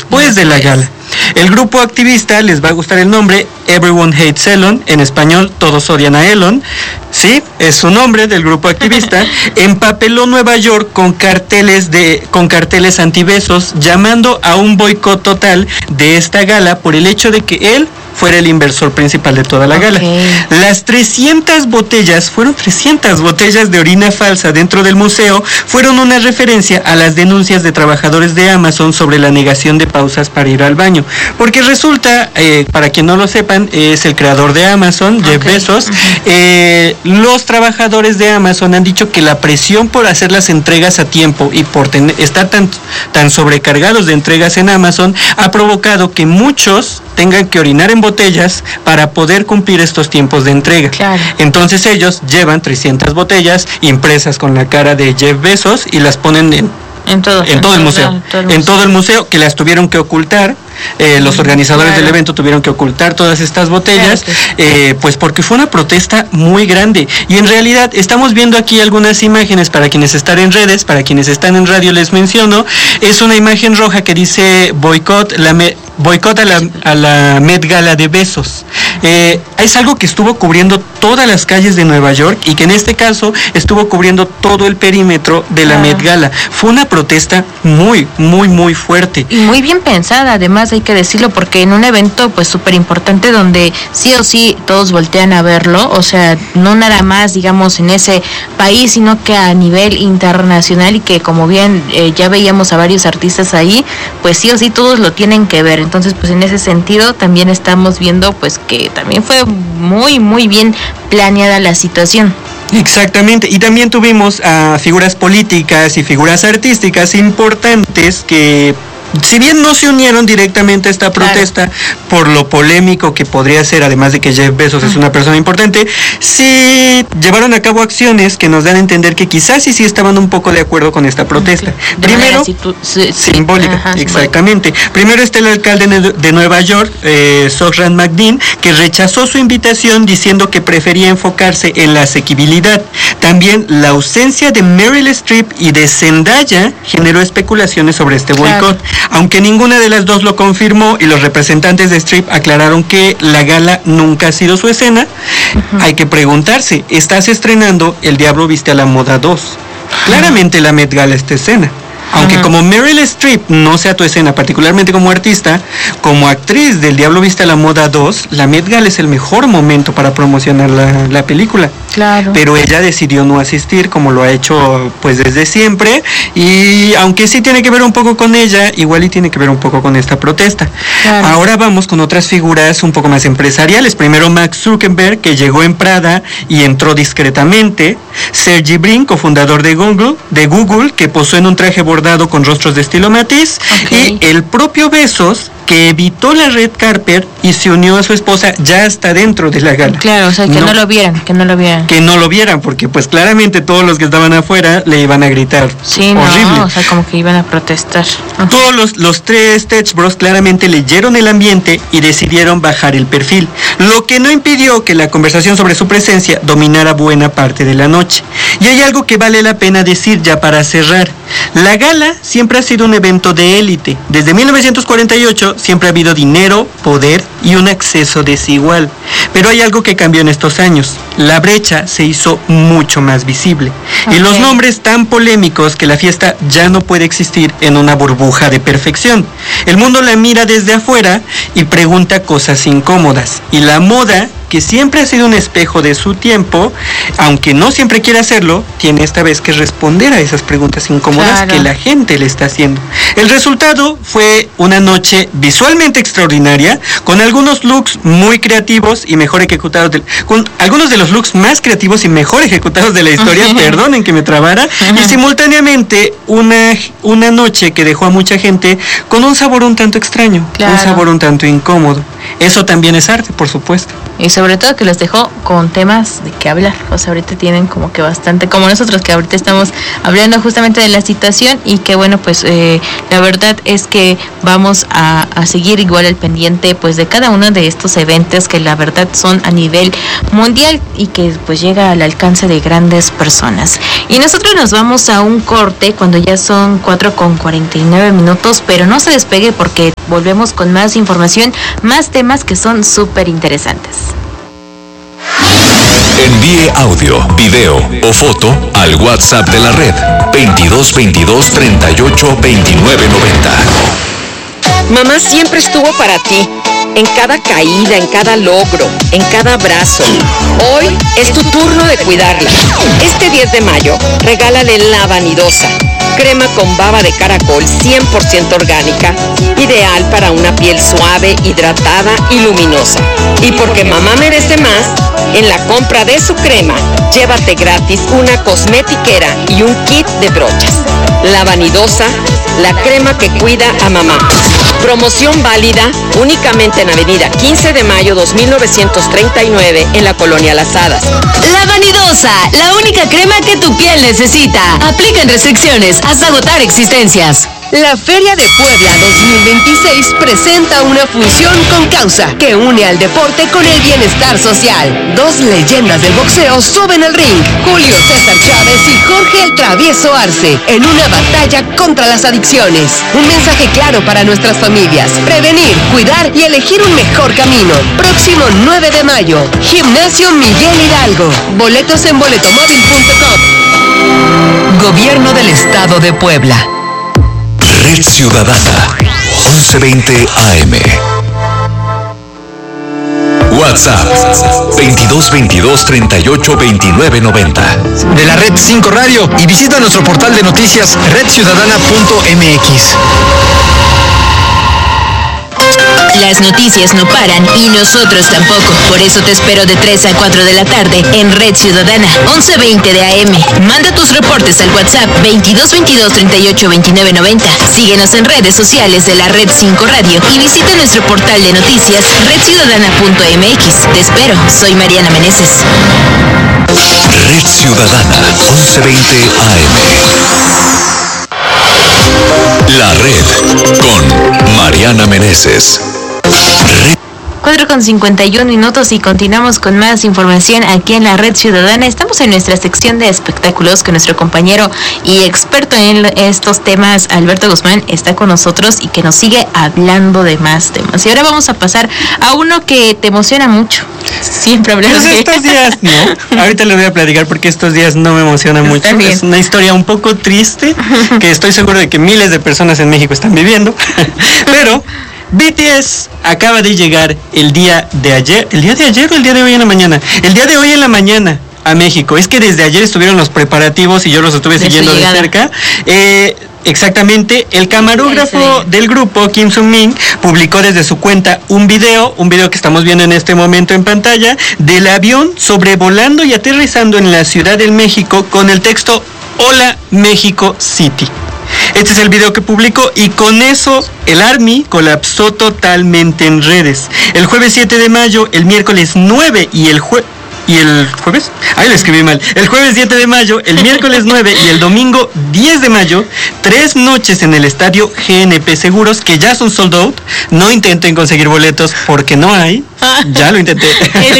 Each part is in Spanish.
después de la gala. El grupo activista, les va a gustar el nombre, Everyone Hates Elon, en español, todos odian a Elon, sí, es su nombre del grupo activista, empapeló Nueva York con carteles antibesos, llamando a un boicot total de esta gala por el hecho de que él fuera el inversor principal de toda la gala. Las 300 botellas de orina falsa dentro del museo fueron una referencia a las denuncias de trabajadores de Amazon sobre la negación de pausas para ir al baño. Porque resulta, para quien no lo sepan, es el creador de Amazon, Jeff Bezos. Los trabajadores de Amazon han dicho que la presión por hacer las entregas a tiempo y por estar tan sobrecargados de entregas en Amazon ha provocado que muchos tengan que orinar en botellas para poder cumplir estos tiempos de entrega. Claro. Entonces ellos llevan 300 botellas impresas con la cara de Jeff Bezos y las ponen en todo el museo, que las tuvieron que ocultar. Los organizadores del evento tuvieron que ocultar todas estas botellas, pues porque fue una protesta muy grande. Y en realidad estamos viendo aquí algunas imágenes para quienes están en redes, para quienes están en radio les menciono. Es una imagen roja que dice boicot a la Met Gala de Bezos. Es algo que estuvo cubriendo todas las calles de Nueva York y que en este caso estuvo cubriendo todo el perímetro de la Met Gala. Fue una protesta muy, muy, muy fuerte. Y muy bien pensada, además, hay que decirlo, porque en un evento pues súper importante donde sí o sí todos voltean a verlo, o sea, no nada más digamos en ese país, sino que a nivel internacional, y que como bien ya veíamos a varios artistas ahí, pues sí o sí todos lo tienen que ver. Entonces pues en ese sentido también estamos viendo pues que también fue muy muy bien planeada la situación. Exactamente, y también tuvimos a figuras políticas y figuras artísticas importantes que, si bien no se unieron directamente a esta protesta, por lo polémico que podría ser, además de que Jeff Bezos es una persona importante, sí llevaron a cabo acciones que nos dan a entender que quizás sí estaban un poco de acuerdo con esta protesta. Primero, simbólica, exactamente. Primero está el alcalde de Nueva York, Zohran Mamdani, que rechazó su invitación diciendo que prefería enfocarse en la asequibilidad. También la ausencia de Meryl Streep y de Zendaya generó especulaciones sobre este boicot. Aunque ninguna de las dos lo confirmó y los representantes de Streep aclararon que la gala nunca ha sido su escena, hay que preguntarse, ¿estás estrenando El Diablo Viste a la Moda 2? Claramente la Met Gala es tu escena. Aunque como Meryl Streep no sea tu escena, particularmente como artista, como actriz del Diablo Viste a la Moda 2, la Met Gala es el mejor momento para promocionar la película. Claro. Pero ella decidió no asistir, como lo ha hecho pues desde siempre, y aunque sí tiene que ver un poco con ella, igual y tiene que ver un poco con esta protesta. Claro. Ahora vamos con otras figuras un poco más empresariales. Primero Mark Zuckerberg, que llegó en Prada y entró discretamente. Sergey Brin, cofundador de Google, que posó en un traje bordado con rostros de estilo Matisse. Y el propio Bezos, que evitó la red carpet y se unió a su esposa ya hasta dentro de la gala. Claro, o sea, que no lo vieran. Que no lo vieran, porque pues claramente todos los que estaban afuera le iban a gritar. Sí, horrible. No, o sea, como que iban a protestar. Todos los tres Tech Bros claramente leyeron el ambiente y decidieron bajar el perfil, lo que no impidió que la conversación sobre su presencia dominara buena parte de la noche. Y hay algo que vale la pena decir ya para cerrar. La gala siempre ha sido un evento de élite. Desde 1948 siempre ha habido dinero, poder y un acceso desigual. Pero hay algo que cambió en estos años. La brecha se hizo mucho más visible. Y los nombres tan polémicos que la fiesta ya no puede existir en una burbuja de perfección. El mundo la mira desde afuera y pregunta cosas incómodas. Y la moda, que siempre ha sido un espejo de su tiempo, aunque no siempre quiere hacerlo, tiene esta vez que responder a esas preguntas incómodas que la gente le está haciendo. El resultado fue una noche visualmente extraordinaria, con algunos looks muy creativos y mejor ejecutados, con algunos de los looks más creativos y mejor ejecutados de la historia, perdonen que me trabara, y simultáneamente una noche que dejó a mucha gente con un sabor un tanto extraño, un sabor un tanto incómodo. Eso también es arte, por supuesto. Y sobre todo que los dejó con temas de qué hablar. O sea, ahorita tienen como que bastante, como nosotros que ahorita estamos hablando justamente de la situación, y que bueno, pues la verdad es que vamos a seguir igual al pendiente pues de cada uno de estos eventos que la verdad son a nivel mundial y que pues llega al alcance de grandes personas. Y nosotros nos vamos a un corte cuando ya son 4:49, pero no se despegue porque volvemos con más información, más temas que son súper interesantes. Envíe audio, video o foto al WhatsApp de la red 2222 38 29 90. Mamá siempre estuvo para ti, en cada caída, en cada logro, en cada abrazo. Hoy es tu turno de cuidarla. Este 10 de mayo, regálale La Vanidosa, crema con baba de caracol 100% orgánica, ideal para una piel suave, hidratada y luminosa. Y porque mamá merece más, en la compra de su crema, llévate gratis una cosmetiquera y un kit de brochas. La Vanidosa, la crema que cuida a mamá. Promoción válida únicamente en Avenida 15 de Mayo 2939 en la Colonia Las Hadas. La Vanidosa, la única crema que tu piel necesita. Aplican restricciones hasta agotar existencias. La Feria de Puebla 2026 presenta una función con causa que une al deporte con el bienestar social. Dos leyendas del boxeo suben al ring, Julio César Chávez y Jorge el Travieso Arce, en una batalla contra las adicciones. Un mensaje claro para nuestras familias: prevenir, cuidar y elegir un mejor camino. Próximo 9 de mayo, Gimnasio Miguel Hidalgo. Boletos en boletomóvil.com. Gobierno del Estado de Puebla. Red Ciudadana, 1120 AM. WhatsApp, 2222 38 29 90. De la Red 5 Radio, y visita nuestro portal de noticias redciudadana.mx. Las noticias no paran y nosotros tampoco. Por eso te espero de 3 a 4 de la tarde en Red Ciudadana, 1120 de AM. Manda tus reportes al WhatsApp 2222 38 29 90. Síguenos en redes sociales de la Red 5 Radio y visita nuestro portal de noticias redciudadana.mx. Te espero, soy Mariana Meneses. Red Ciudadana, 1120 AM. La Red con Mariana Meneses. 4:51 y continuamos con más información aquí en la Red Ciudadana. Estamos en nuestra sección de espectáculos con nuestro compañero y experto en estos temas, Alberto Guzmán, está con nosotros y que nos sigue hablando de más temas. Y ahora vamos a pasar a uno que te emociona mucho. Siempre hablamos de estos días, no. Ahorita les voy a platicar porque estos días no me emociona mucho. Bien. Es una historia un poco triste que estoy seguro de que miles de personas en México están viviendo. Pero BTS acaba de llegar el día de ayer o el día de hoy en la mañana. El día de hoy en la mañana a México. Es que desde ayer estuvieron los preparativos y yo los estuve siguiendo de cerca. Exactamente, el camarógrafo del grupo, Kim Sung-min, publicó desde su cuenta un video que estamos viendo en este momento en pantalla, del avión sobrevolando y aterrizando en la Ciudad de México con el texto "Hola México City". Este es el video que publicó y con eso el ARMY colapsó totalmente en redes. El jueves 7 de mayo, el miércoles 9 y el jueves... Ahí lo escribí mal. El jueves 7 de mayo, el miércoles 9 y el domingo 10 de mayo, 3 noches en el estadio GNP Seguros, que ya son sold out. No intenten conseguir boletos porque no hay. Ya lo intenté.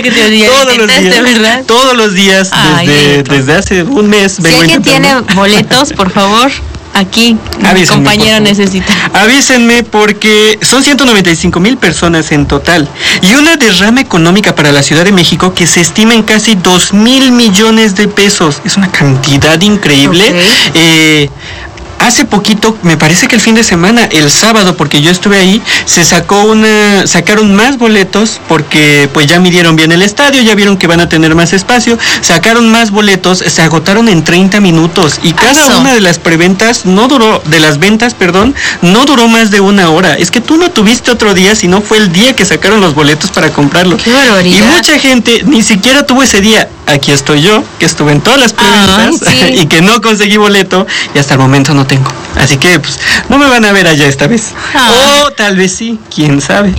Todos los días, desde hace un mes. Si alguien tiene boletos, por favor, aquí mi compañero necesita. Avísenme porque son 195,000 personas en total y una derrama económica para la Ciudad de México que se estima en casi 2,000 millones de pesos. Es una cantidad increíble. Okay. Hace poquito, me parece que el fin de semana, el sábado, porque yo estuve ahí, sacaron más boletos porque pues ya midieron bien el estadio, ya vieron que van a tener más espacio, sacaron más boletos, se agotaron en 30 minutos y cada una de las ventas no duró más de una hora. Es que tú no tuviste otro día, sino fue el día que sacaron los boletos para comprarlo. ¡Qué barbaridad! Y mucha gente ni siquiera tuvo ese día. Aquí estoy yo, que estuve en todas las preventas y que no conseguí boleto y hasta el momento no tengo tengo. Así que pues no me van a ver allá esta vez. O tal vez sí, quién sabe.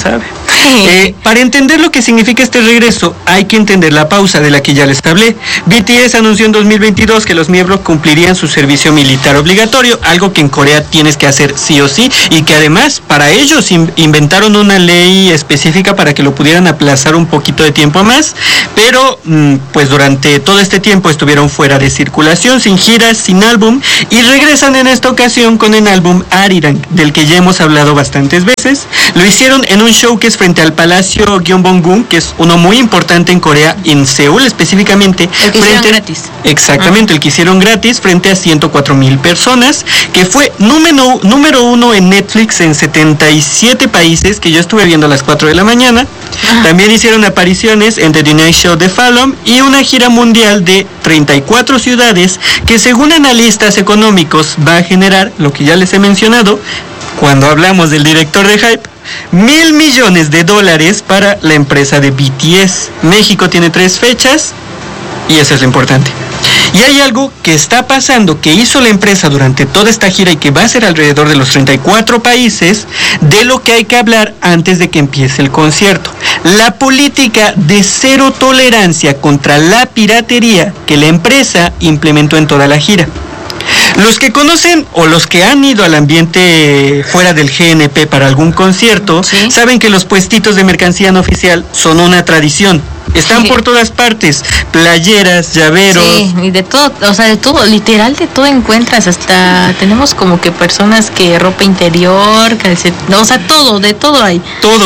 Para entender lo que significa este regreso, hay que entender la pausa de la que ya les hablé. BTS anunció en 2022 que los miembros cumplirían su servicio militar obligatorio, algo que en Corea tienes que hacer sí o sí, y que además para ellos inventaron una ley específica para que lo pudieran aplazar un poquito de tiempo más, pero pues durante todo este tiempo estuvieron fuera de circulación, sin giras, sin álbum, y regresan en esta ocasión con el álbum Arirang, del que ya hemos hablado bastantes veces. Lo hicieron en un showcase frente al Palacio Gyeongbokgung, que es uno muy importante en Corea, en Seúl específicamente. El que hicieron gratis. Exactamente, el que hicieron gratis frente a 104,000 personas, que fue número 1 en Netflix en 77 países, que yo estuve viendo a las 4 de la mañana. También hicieron apariciones en The Tonight Show de Fallon y una gira mundial de 34 ciudades, que según analistas económicos va a generar, lo que ya les he mencionado, cuando hablamos del director de Hype, $1,000 millones para la empresa de BTS. México tiene 3 fechas y eso es lo importante. Y hay algo que está pasando, que hizo la empresa durante toda esta gira y que va a ser alrededor de los 34 países, de lo que hay que hablar antes de que empiece el concierto. La política de cero tolerancia contra la piratería que la empresa implementó en toda la gira. Los que conocen o los que han ido al ambiente fuera del GNP para algún concierto, ¿sí?, saben que los puestitos de mercancía no oficial son una tradición. Están por todas partes, playeras, llaveros. Sí, y de todo, o sea, de todo, literal de todo encuentras, hasta tenemos como que personas que ropa interior, o sea, todo, de todo hay.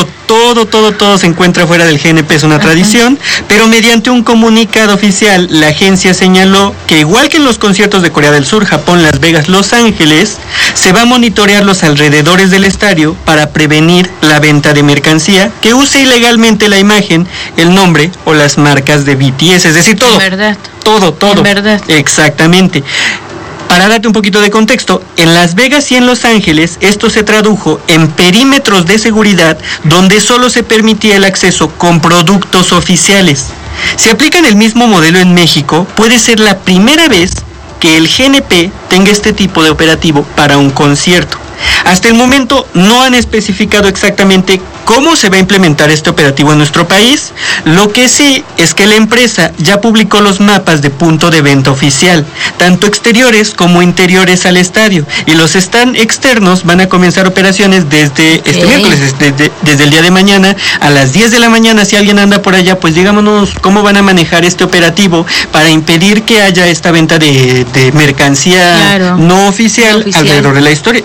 Todo se encuentra fuera del GNP, es una tradición, pero mediante un comunicado oficial, la agencia señaló que igual que en los conciertos de Corea del Sur, Japón, Las Vegas, Los Ángeles, se va a monitorear los alrededores del estadio para prevenir la venta de mercancía que use ilegalmente la imagen, el nombre o las marcas de BTS, es decir, todo. En verdad. Todo. En verdad. Exactamente. Para darte un poquito de contexto, en Las Vegas y en Los Ángeles, esto se tradujo en perímetros de seguridad donde solo se permitía el acceso con productos oficiales. Si aplican el mismo modelo en México, puede ser la primera vez que el GNP tenga este tipo de operativo para un concierto. Hasta el momento no han especificado exactamente cómo se va a implementar este operativo en nuestro país. Lo que sí es que la empresa ya publicó los mapas de punto de venta oficial, tanto exteriores como interiores al estadio, y los stand externos van a comenzar operaciones desde este miércoles, desde el día de mañana a las 10 de la mañana. Si alguien anda por allá, pues díganos cómo van a manejar este operativo para impedir que haya esta venta de mercancía no oficial alrededor de la historia,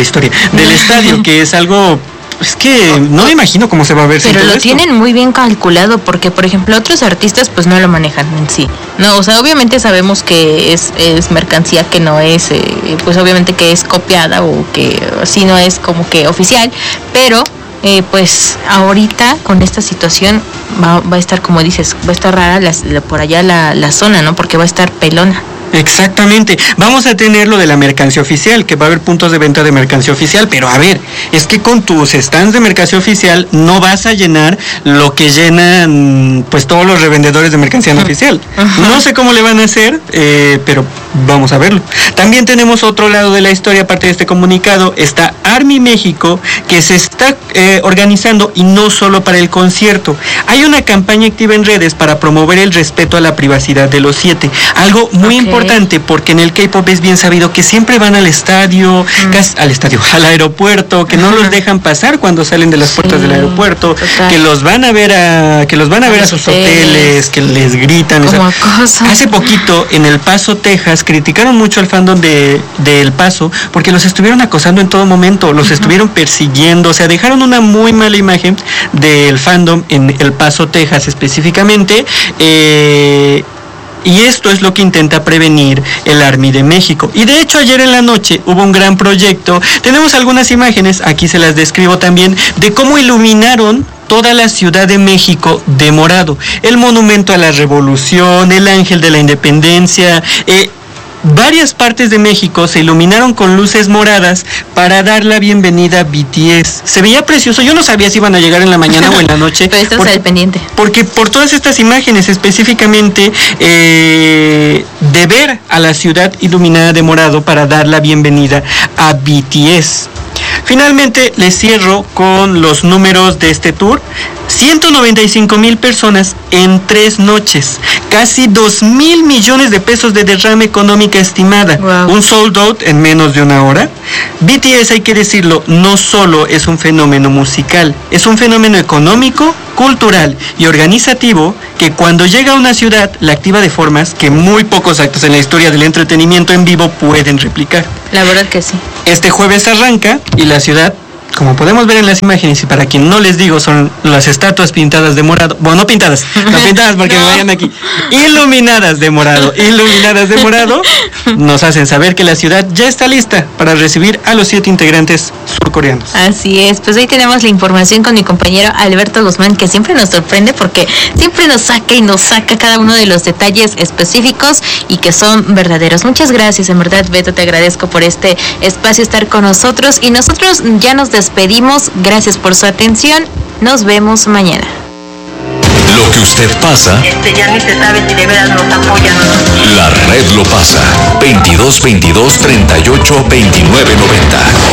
del estadio, que es algo... Es que no me imagino cómo se va a ver. Pero lo tienen muy bien calculado, porque por ejemplo otros artistas pues no lo manejan en sí. No, o sea, obviamente sabemos que es mercancía que no es, pues obviamente que es copiada o que sí no es como que oficial, pero pues ahorita con esta situación va a estar, como dices, va a estar rara por allá la zona, ¿no? Porque va a estar pelona. Exactamente, vamos a tener lo de la mercancía oficial, que va a haber puntos de venta de mercancía oficial, pero a ver, es que con tus stands de mercancía oficial no vas a llenar lo que llenan pues todos los revendedores de mercancía no oficial. No sé cómo le van a hacer, pero vamos a verlo. También tenemos otro lado de la historia, aparte de este comunicado, está ARMY México, que se está organizando, y no solo para el concierto. Hay una campaña activa en redes para promover el respeto a la privacidad de los 7, algo muy importante, porque en el K-pop es bien sabido que siempre van al estadio, al aeropuerto, que no los dejan pasar cuando salen de las puertas del aeropuerto, que los van a ver a sus hoteles, que les gritan. Hace poquito en El Paso, Texas, criticaron mucho al fandom de El Paso porque los estuvieron acosando en todo momento, los estuvieron persiguiendo, o sea, dejaron una muy mala imagen del fandom en El Paso, Texas específicamente. Y esto es lo que intenta prevenir el ARMY de México. Y de hecho ayer en la noche hubo un gran proyecto. Tenemos algunas imágenes, aquí se las describo también, de cómo iluminaron toda la Ciudad de México de morado. El Monumento a la Revolución, el Ángel de la Independencia, varias partes de México se iluminaron con luces moradas para dar la bienvenida a BTS. Se veía precioso. Yo no sabía si iban a llegar en la mañana o en la noche. Pero estás al pendiente. Porque por todas estas imágenes, específicamente de ver a la ciudad iluminada de morado para dar la bienvenida a BTS. Finalmente les cierro con los números de este tour. 195,000 personas en 3 noches, casi 2,000 millones de pesos de derrama económica estimada, wow. Un sold out en menos de una hora. BTS, hay que decirlo, no solo es un fenómeno musical, es un fenómeno económico, cultural y organizativo que cuando llega a una ciudad la activa de formas que muy pocos actos en la historia del entretenimiento en vivo pueden replicar. La verdad que sí. Este jueves arranca y la ciudad, como podemos ver en las imágenes, y para quien no les digo, son las estatuas pintadas de morado. Bueno, no pintadas porque me vayan aquí. Iluminadas de morado, nos hacen saber que la ciudad ya está lista para recibir a los 7 integrantes surcoreanos. Así es, pues ahí tenemos la información con mi compañero Alberto Guzmán, que siempre nos sorprende porque siempre nos saca cada uno de los detalles específicos y que son verdaderos. Muchas gracias, en verdad, Beto, te agradezco por este espacio, estar con nosotros, y nosotros ya nos despedimos. Gracias por su atención. Nos vemos mañana. Lo que usted pasa, ya ni se sabe si de veras nos apoyan o no. la red lo pasa. 22 22 38 29 90.